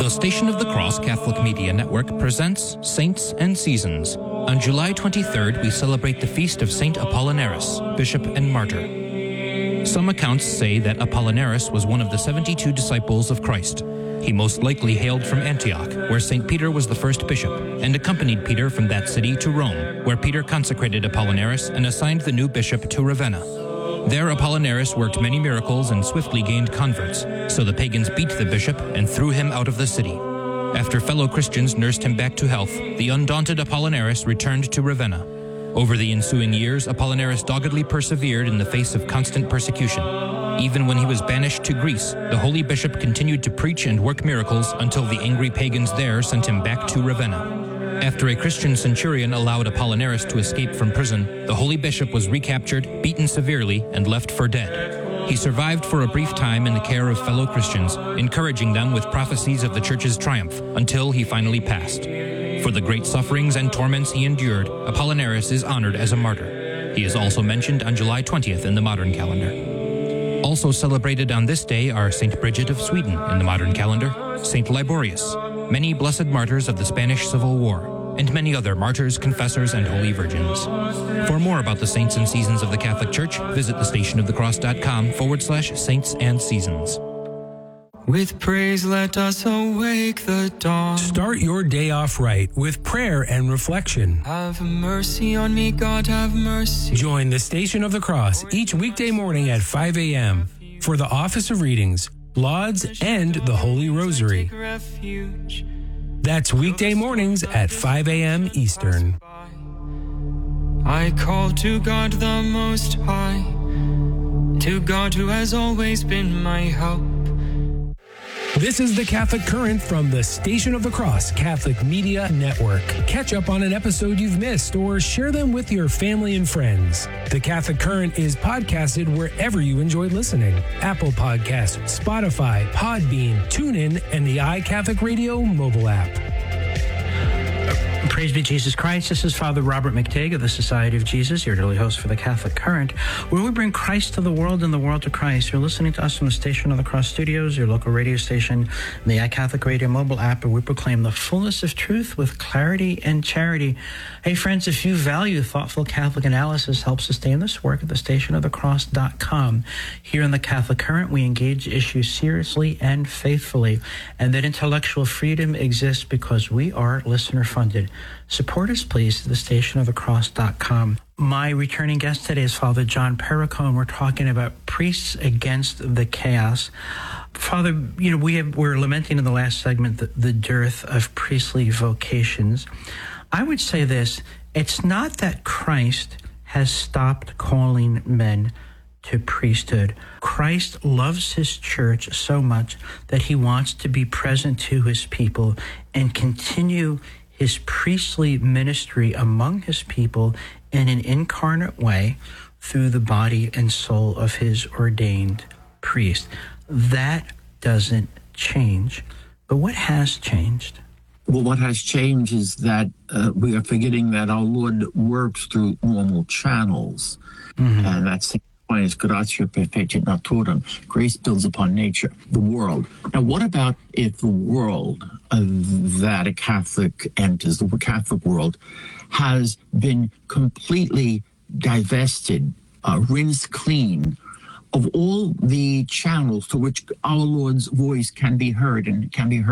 The Station of the Cross Catholic Media Network presents Saints and Seasons. On July 23rd, we celebrate the feast of Saint Apollinaris, Bishop and Martyr. Some accounts say that Apollinaris was one of the 72 disciples of Christ. He most likely hailed from Antioch, where St. Peter was the first bishop, and accompanied Peter from that city to Rome, where Peter consecrated Apollinaris and assigned the new bishop to Ravenna. There Apollinaris worked many miracles and swiftly gained converts, so the pagans beat the bishop and threw him out of the city. After fellow Christians nursed him back to health, the undaunted Apollinaris returned to Ravenna. Over the ensuing years, Apollinaris doggedly persevered in the face of constant persecution. Even when he was banished to Greece, the holy bishop continued to preach and work miracles until the angry pagans there sent him back to Ravenna. After a Christian centurion allowed Apollinaris to escape from prison, the holy bishop was recaptured, beaten severely, and left for dead. He survived for a brief time in the care of fellow Christians, encouraging them with prophecies of the Church's triumph, until he finally passed. For the great sufferings and torments he endured, Apollinaris is honored as a martyr. He is also mentioned on July 20th in the modern calendar. Also celebrated on this day are St. Bridget of Sweden in the modern calendar, St. Liborius, many blessed martyrs of the Spanish Civil War, and many other martyrs, confessors, and holy virgins. For more about the saints and seasons of the Catholic Church, visit thestationofthecross.com/saints and seasons. With praise let us awake the dawn. Start your day off right with prayer and reflection. Have mercy on me, God, have mercy. Join the Station of the Cross each weekday morning at 5 a.m. for the Office of Readings, Lauds, and the Holy Rosary. That's weekday mornings at 5 a.m. Eastern. I call to God the Most High, to God who has always been my help. This is the Catholic Current from the Station of the Cross Catholic Media Network. Catch up on an episode you've missed or share them with your family and friends. The Catholic Current is podcasted wherever you enjoy listening. Apple Podcasts, Spotify, Podbean, TuneIn, and the iCatholic Radio mobile app. Praise be Jesus Christ. This is Father Robert McTague of the Society of Jesus, your daily host for the Catholic Current, where we bring Christ to the world and the world to Christ. You're listening to us from the Station of the Cross Studios, your local radio station, the iCatholic Radio mobile app, where we proclaim the fullness of truth with clarity and charity. Hey, friends, if you value thoughtful Catholic analysis, help sustain this work at thestationofthecross.com. Here in the Catholic Current, we engage issues seriously and faithfully, and that intellectual freedom exists because we are listener-funded. Support us, please, to thestationofthecross.com. My returning guest today is Father John Perricone. We're talking about priests against the chaos. Father, we're lamenting in the last segment the dearth of priestly vocations. I would say this: it's not that Christ has stopped calling men to priesthood. Christ loves his church so much that he wants to be present to his people and continue his priestly ministry among his people in an incarnate way through the body and soul of his ordained priest. That doesn't change. But what has changed? Well, what has changed is that we are forgetting that our Lord works through normal channels. Mm-hmm. And that's Gratio perfecit naturam. Grace builds upon nature, the world. Now, what about if the world that a Catholic enters, the Catholic world, has been completely divested, rinsed clean of all the channels to which our Lord's voice can be heard and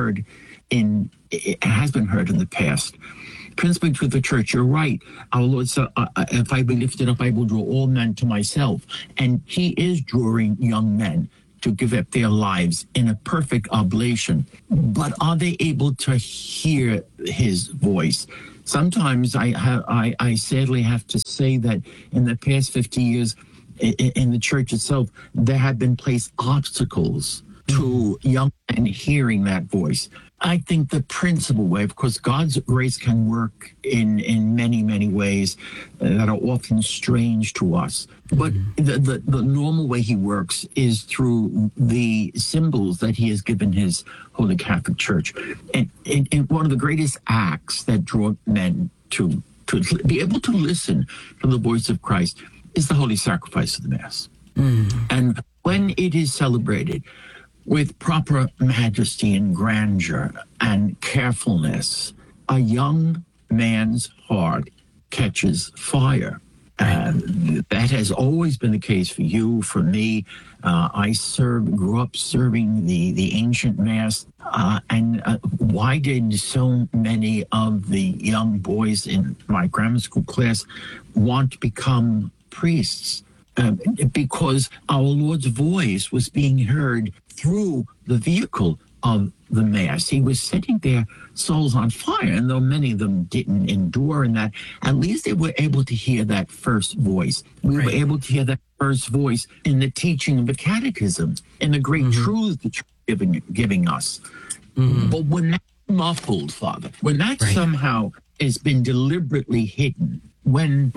has been heard in the past? Principally through the church, you're right. Our Lord said, if I be lifted up, I will draw all men to myself. And he is drawing young men to give up their lives in a perfect oblation. But are they able to hear his voice? Sometimes I sadly have to say that in the past 50 years in the church itself, there have been placed obstacles to young men hearing that voice. I think the principal way, of course, God's grace can work in many, many ways that are often strange to us. But the normal way he works is through the symbols that he has given his Holy Catholic Church. And one of the greatest acts that draw men to be able to listen to the voice of Christ is the Holy Sacrifice of the Mass. And when it is celebrated, with proper majesty and grandeur and carefulness, a young man's heart catches fire. And that has always been the case for you, for me. I grew up serving the ancient Mass. Why did so many of the young boys in my grammar school class want to become priests? Because our Lord's voice was being heard through the vehicle of the Mass. He was setting their souls on fire, and though many of them didn't endure in that, at least they were able to hear that first voice. We were able to hear that first voice in the teaching of the catechism and the great truths the Church giving us. But when that's muffled, Father, when that somehow has been deliberately hidden, when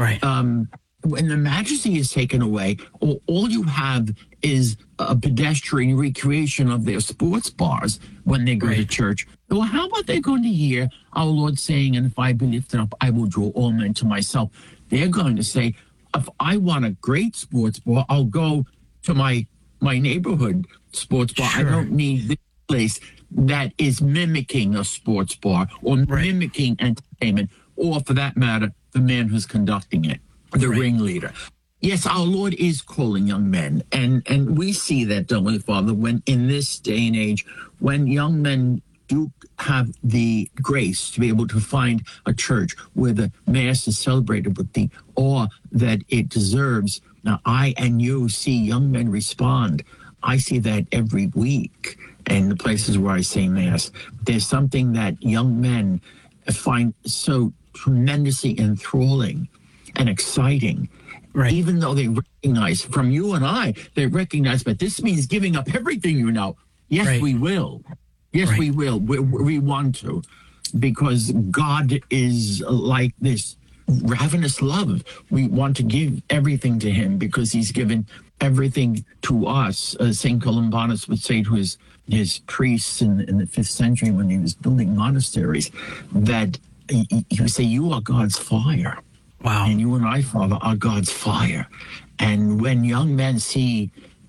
the majesty is taken away, all you have is a pedestrian recreation of their sports bars when they go to church. Well, how about they going to hear our Lord saying, and if I be lifted up, I will draw all men to myself? They're going to say, if I want a great sports bar, I'll go to my neighborhood sports bar. I don't need this place that is mimicking a sports bar or mimicking entertainment, or for that matter, the man who's conducting it, the ringleader. Yes, our Lord is calling young men, and we see that, don't we, Father, when in this day and age, when young men do have the grace to be able to find a church where the Mass is celebrated with the awe that it deserves. Now, I and you see young men respond. I see that every week in the places where I say Mass. There's something that young men find so tremendously enthralling and exciting. Even though they recognize from you and I, they recognize, but this means giving up everything, you know. Yes, we will. Yes, we will. We want to, because God is like this ravenous love. We want to give everything to him because he's given everything to us. St. Columbanus would say to his priests in the 5th century when he was building monasteries, that he would say, you are God's fire. Wow. And you and I, Father, are God's fire. And when young men see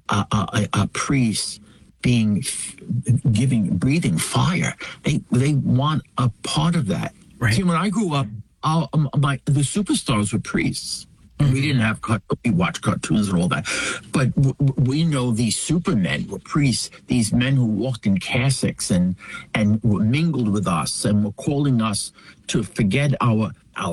a priest breathing fire, they want a part of that. See, when I grew up, the superstars were priests. We didn't have we watched cartoons and all that, but we know these supermen were priests. These men who walked in cassocks and were mingled with us and were calling us to forget our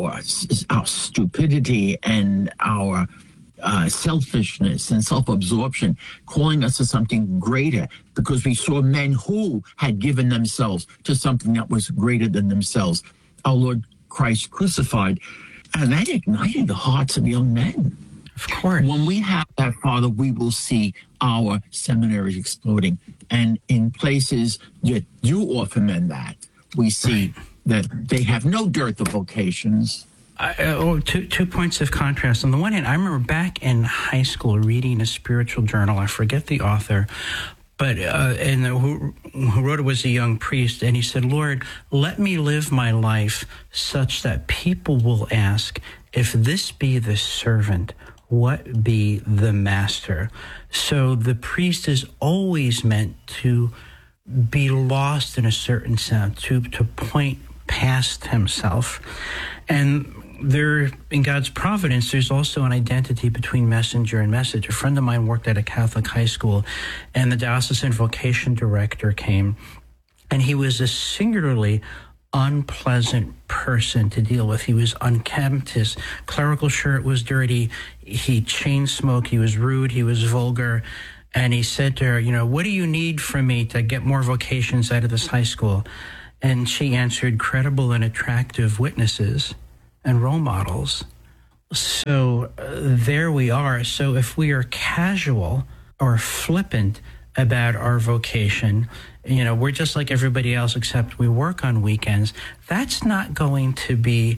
stupidity and our selfishness and self-absorption, calling us to something greater, because we saw men who had given themselves to something that was greater than themselves. Our Lord Christ crucified. And that ignited the hearts of young men. Of course. When we have that, Father, we will see our seminaries exploding. And in places that you offer men that, we see that they have no dearth of vocations. Two points of contrast. On the one hand, I remember back in high school reading a spiritual journal. I forget the author, but who wrote it was a young priest, and he said, Lord, let me live my life such that people will ask, if this be the servant, what be the master? So the priest is always meant to be lost in a certain sense, to point past himself. And there, in God's providence, there's also an identity between messenger and message. A friend of mine worked at a Catholic high school, and the diocesan vocation director came, and he was a singularly unpleasant person to deal with. He was unkempt. His clerical shirt was dirty. He chain smoked. He was rude. He was vulgar. And he said to her, what do you need from me to get more vocations out of this high school? And she answered, credible and attractive witnesses and role models. So there we are. So if we are casual or flippant about our vocation, we're just like everybody else except we work on weekends, that's not going to be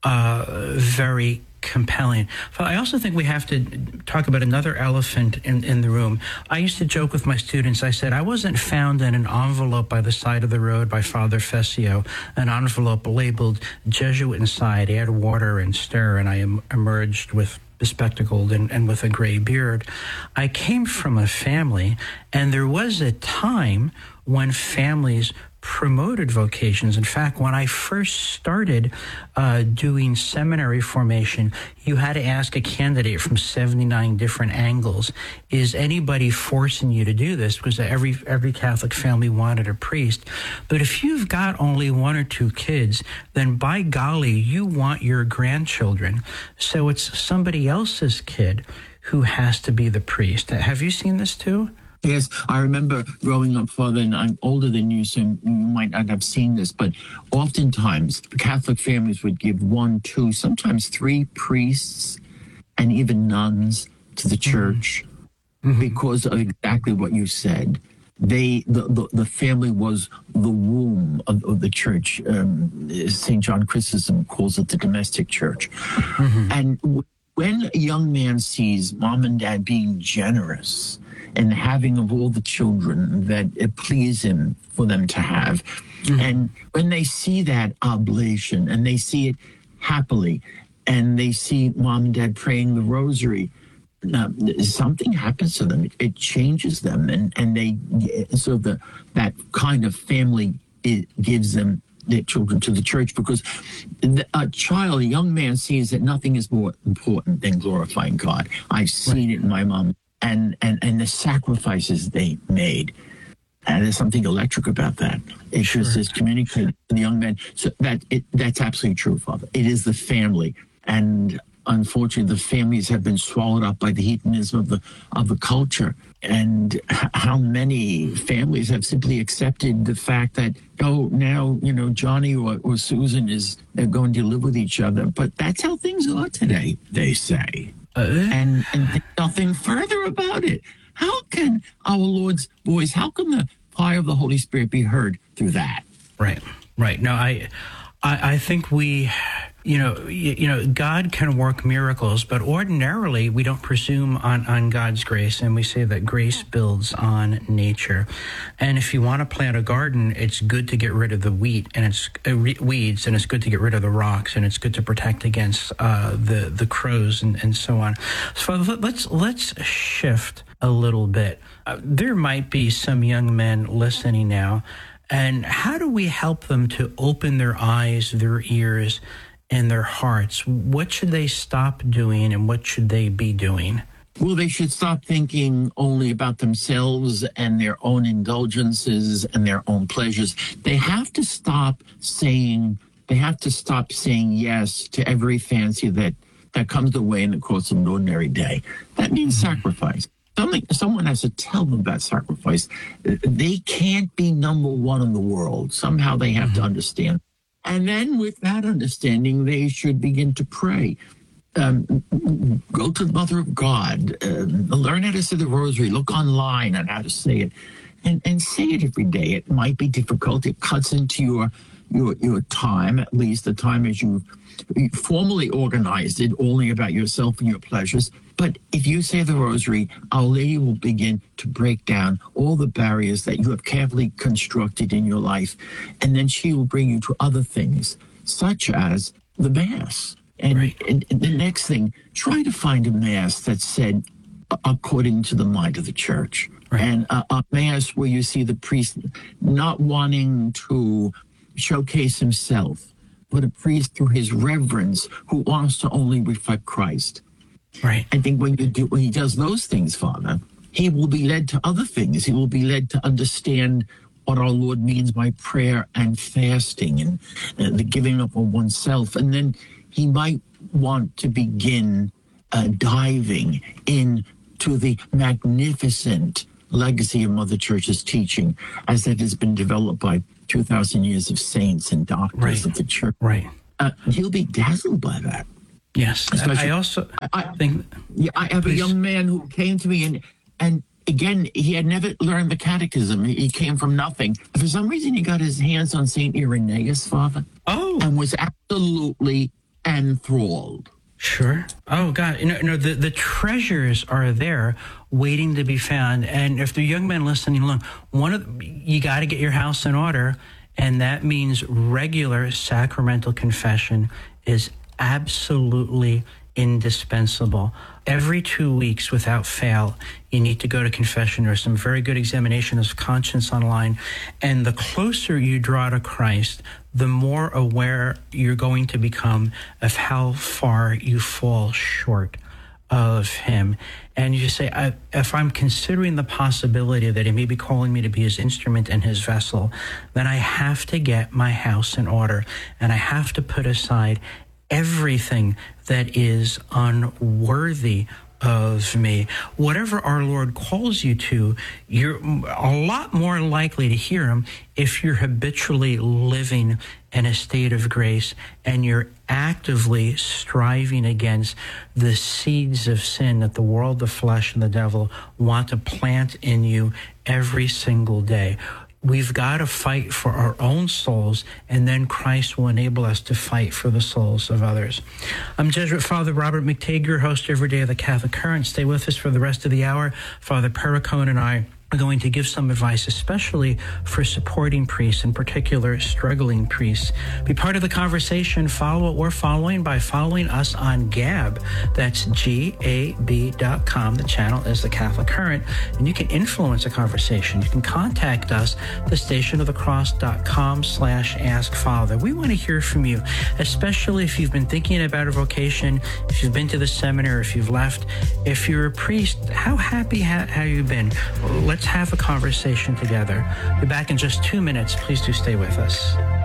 very compelling. But I also think we have to talk about another elephant in the room. I used to joke with my students. I said, I wasn't found in an envelope by the side of the road by Father Fessio, an envelope labeled Jesuit inside, add water and stir, and I emerged with bespectacled and with a gray beard. I came from a family, and there was a time when families promoted vocations. In fact, when I first started doing seminary formation, you had to ask a candidate from 79 different angles, is anybody forcing you to do this? Because every Catholic family wanted a priest. But if you've got only one or two kids, then by golly, you want your grandchildren. So it's somebody else's kid who has to be the priest. Have you seen this too? Yes, I remember growing up, Father, and I'm older than you, so you might not have seen this, but oftentimes the Catholic families would give 1, 2, sometimes 3 priests and even nuns to the church because of exactly what you said. The family was the womb of the church. St. John Chrysostom calls it the domestic church. And when a young man sees mom and dad being generous and having of all the children that it please him for them to have, and when they see that oblation and they see it happily, and they see mom and dad praying the rosary, something happens to them. It changes them, and they that kind of family, it gives them their children to the church, because a young man sees that nothing is more important than glorifying God. I've seen it in my mom and the sacrifices they made. And there's something electric about that. It just is communicating to the young men. So that's absolutely true, Father. It is the family. And unfortunately, the families have been swallowed up by the hedonism of the culture. And how many families have simply accepted the fact that, now, Johnny or Susan they're going to live with each other. But that's how things are today, they say. And nothing further about it. How can our Lord's voice, how can the fire of the Holy Spirit be heard through that? Right. No, I think we, God can work miracles, but ordinarily we don't presume on God's grace, and we say that grace builds on nature. And if you want to plant a garden, it's good to get rid of the weeds, and it's good to get rid of the rocks, and it's good to protect against the crows and so on. So let's shift a little bit. There might be some young men listening now, and how do we help them to open their eyes, their ears, and their hearts? What should they stop doing, and what should they be doing? Well, they should stop thinking only about themselves and their own indulgences and their own pleasures. They have to stop saying yes to every fancy that comes their way in the course of an ordinary day. That means sacrifice. Someone has to tell them about sacrifice. They can't be number one in the world. Somehow they have to understand. And then with that understanding, they should begin to pray. Go to the Mother of God. Learn how to say the rosary. Look online on how to say it. And say it every day. It might be difficult. It cuts into your time, at least the time as you've formally organized it, only about yourself and your pleasures. But if you say the rosary, Our Lady will begin to break down all the barriers that you have carefully constructed in your life. And then she will bring you to other things, such as the Mass. And the next thing, try to find a Mass that's said according to the mind of the Church. Right. And a Mass where you see the priest not wanting to showcase himself, but a priest through his reverence who wants to only reflect Christ. Right. I think when he does those things, Father, he will be led to other things. He will be led to understand what our Lord means by prayer and fasting and the giving up of oneself. And then he might want to begin diving into the magnificent legacy of Mother Church's teaching as it has been developed by 2,000 years of saints and doctors of the Church. Right. He'll be dazzled by that. Yes. I think... Yeah, I have a young man who came to me and again, he had never learned the catechism. He came from nothing. For some reason, he got his hands on St. Irenaeus, Father. Oh. And was absolutely enthralled. Sure. Oh, God. The treasures are there waiting to be found. And if the young men listening along, you got to get your house in order. And that means regular sacramental confession is absolutely indispensable. Every 2 weeks, without fail, you need to go to confession. There's some very good examination of conscience online. And the closer you draw to Christ, the more aware you're going to become of how far you fall short of him. And you say, if I'm considering the possibility that he may be calling me to be his instrument and his vessel, then I have to get my house in order, and I have to put aside everything that is unworthy of me. Whatever our Lord calls you to, you're a lot more likely to hear him if you're habitually living in a state of grace and you're actively striving against the seeds of sin that the world, the flesh, and the devil want to plant in you every single day. We've got to fight for our own souls, and then Christ will enable us to fight for the souls of others. I'm Jesuit Father Robert McTague, your host every day of the Catholic Current. Stay with us for the rest of the hour. Father Perricone and I are going to give some advice, especially for supporting priests, in particular struggling priests. Be part of the conversation. Follow what we're following by following us on Gab. That's GAB.com. The channel is the Catholic Current, and you can influence a conversation. You can contact us, thestationofthecross.com/askfather. We want to hear from you, especially if you've been thinking about a vocation, if you've been to the seminary, if you've left. If you're a priest, how happy have you been? Let's have a conversation together. Be back in just 2 minutes. Please do stay with us.